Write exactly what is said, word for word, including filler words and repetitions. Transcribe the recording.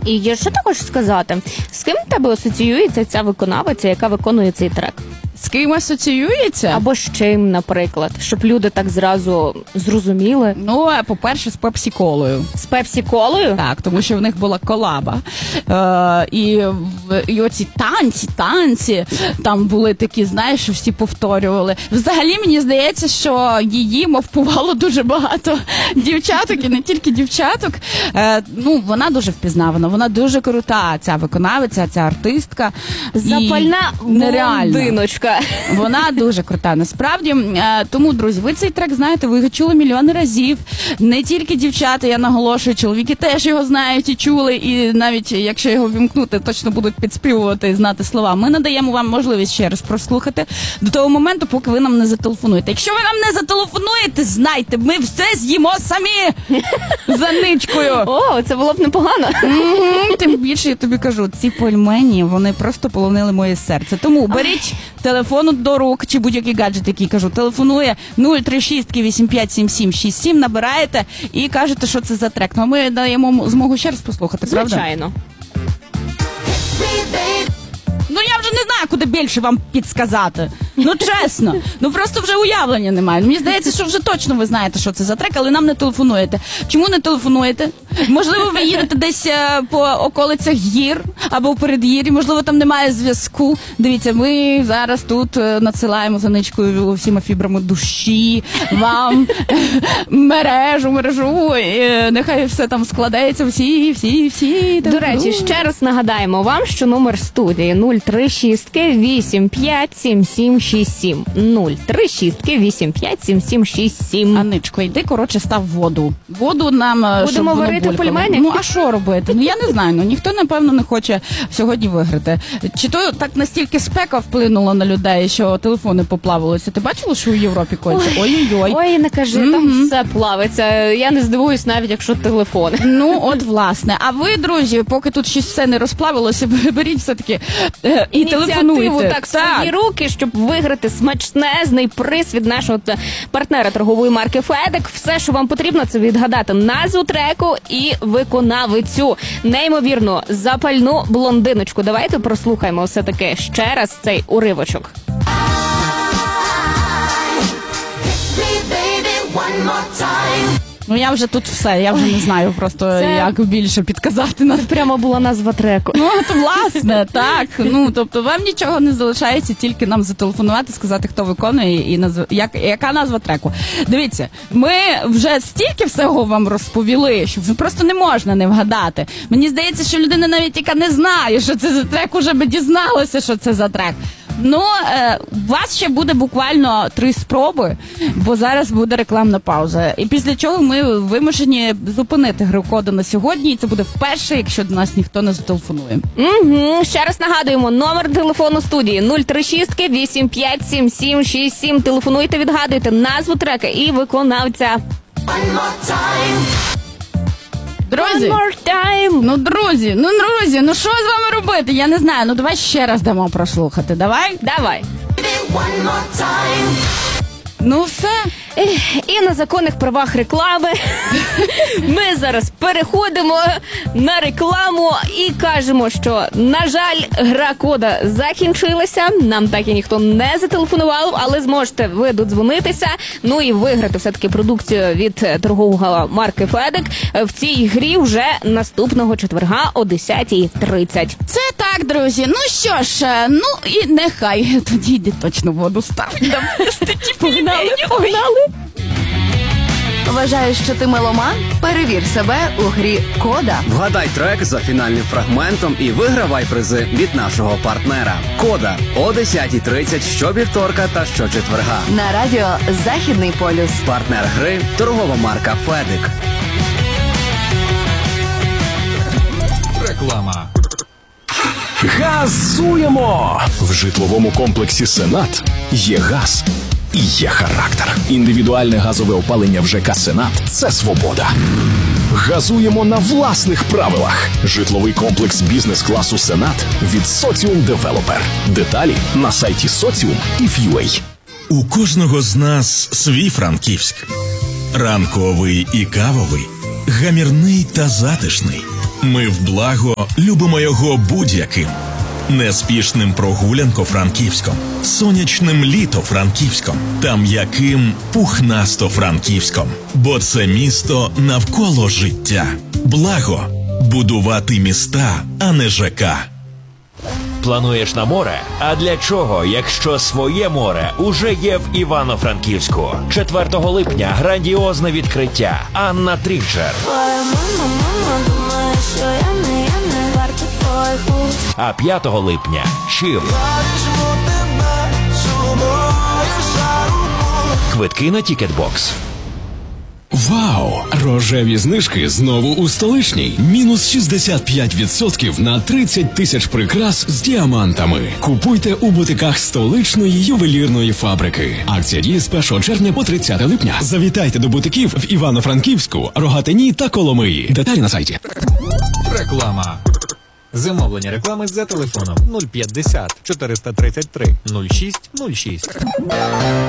І що також сказати, з ким в тебе асоціюється ця виконавиця, яка виконує цей трек? З ким асоціюється? Або з чим, наприклад, щоб люди так зразу зрозуміли. Ну, по-перше, з Пепсі-колою. З Пепсі-колою? Так, тому що в них була колаба. Е, і, і оці танці, танці, там були такі, знаєш, що всі повторювали. Взагалі, мені здається, що її мовпувало дуже багато дівчаток, і не тільки дівчаток. Е, ну, вона дуже впізнавана, вона дуже крута, ця виконавиця, ця артистка. Запальна блондиночка. Вона дуже крута, насправді. Тому, друзі, ви цей трек знаєте, ви його чули мільйони разів. Не тільки дівчата, я наголошую, чоловіки теж його знають і чули, і навіть якщо його вімкнути, точно будуть підспівувати і знати слова. Ми надаємо вам можливість ще раз прослухати до того моменту, поки ви нам не зателефонуєте. Якщо ви нам не зателефонуєте, знайте, ми все з'їмо самі за ничкою. О, це було б непогано. Mm-hmm. Тим більше, я тобі кажу, ці пельмені, вони просто полонили моє серце. Тому беріть телефону до рук, чи будь-який гаджет, який, кажу, телефонує нуль три шість вісім п'ять сім сім шість сім, набираєте і кажете, що це за трек. Ну, а ми даємо змогу ще раз послухати, правда? Звичайно. Ну, я вже не знаю, куди більше вам підсказати. Ну, чесно. Ну, просто вже уявлення немає. Мені здається, що вже точно ви знаєте, що це за трек, але нам не телефонуєте. Чому не телефонуєте? Можливо, ви їдете десь по околицях гір або в передгір'ї, можливо, там немає зв'язку. Дивіться, ми зараз тут надсилаємо за ничкою всіма фібрами душі, вам мережу, мережу, і нехай все там складається, всі, всі, всі. До речі, ще раз нагадаємо вам, що номер студії нуль три шість вісім п'ять сім сім шість сім. нуль три шість вісім п'ять сім сім шість сім. Анничко, йди, коротше, став воду. Воду нам, будемо варити пельмені? Ну, а що робити? Ну, я не знаю. Ну, ніхто, напевно, не хоче сьогодні виграти. Чи то так настільки спека вплинула на людей, що телефони поплавилися? Ти бачила, що у Європі коїться? Ой-ой-ой. Ой, не кажи, mm-hmm. там все плавиться. Я не здивуюсь навіть, якщо телефони. Ну, от, власне. А ви, друзі, поки тут щось все не розплавилося, беріть все-таки е, і телефонуйте. Так, свої руки, щоб виграти смачнезний приз від нашого партнера торгової марки Федек. Все, що вам потрібно, це відгадати назву треку і виконавицю. Неймовірно, запальну блондиночку. Давайте прослухаємо все-таки ще раз цей уривочок. Ну, я вже тут все, я вже не знаю просто, це... як більше підказати. Це прямо була назва треку. Ну, то власне, так. Ну, тобто, вам нічого не залишається, тільки нам зателефонувати, сказати, хто виконує і назв... як... яка назва треку. Дивіться, ми вже стільки всього вам розповіли, що просто не можна не вгадати. Мені здається, що людина навіть, яка не знає, що це за трек, уже би дізналася, що це за трек. Ну, е, у вас ще буде буквально три спроби, бо зараз буде рекламна пауза. І після чого ми вимушені зупинити гру коду на сьогодні, і це буде вперше, якщо до нас ніхто не зателефонує. Угу. Ще раз нагадуємо, номер телефону студії нуль три шість вісім п'ять сім сім шість сім. Телефонуйте, відгадуйте назву трека і виконавця. Друзі, One more time. ну, друзі, ну, друзі, ну, що з вами робити? Я не знаю, ну, давай ще раз дамо прослухати, давай? Давай. Ну, все. І на законних правах реклами ми зараз переходимо на рекламу і кажемо, що, на жаль, гра кода закінчилася, нам так і ніхто не зателефонував, але зможете ви додзвонитися, ну і виграти все-таки продукцію від торгового марки Федек в цій грі вже наступного четверга о десята тридцять. Це так, друзі. Ну що ж, ну і нехай тоді йде точно воду ставить. Погнали, погнали. Вважаєш, що ти меломан? Перевір себе у грі «Кода». Вгадай трек за фінальним фрагментом і вигравай призи від нашого партнера. «Кода» о десята тридцять щовівторка та щочетверга. На радіо «Західний полюс». Партнер гри – торгова марка «Федек». Реклама. Газуємо! В житловому комплексі «Сенат» є газ і є характер. Індивідуальне газове опалення в ЖК «Сенат» – це свобода. Газуємо на власних правилах. Житловий комплекс бізнес-класу «Сенат» від «Соціум Девелопер». Деталі на сайті соціум і ф'юей. У кожного з нас свій Франківськ. Ранковий і кавовий, гамірний та затишний. Ми в Благо любимо його будь-яким. Неспішним прогулянко-франківськом, сонячним літо-франківськом та м'яким пухнасто-франківськом. Бо це місто навколо життя. Благо. Будувати міста, а не ЖК. Плануєш на море? А для чого, якщо своє море уже є в Івано-Франківську? четвертого липня грандіозне відкриття. Анна Трінчер. А п'ятого липня Чим. Квитки на Тікетбокс. Вау! Рожеві знижки знову у столичній. Мінус шістдесят п'ять відсотків на тридцять тисяч прикрас з діамантами. Купуйте у бутиках столичної ювелірної фабрики. Акція діє з першого червня по тридцяте липня. Завітайте до бутиків в Івано-Франківську, Рогатині та Коломиї. Деталі на сайті. Реклама. Замовлення реклами за телефоном нуль п'ятдесят чотириста тридцять три нуль шість нуль шість.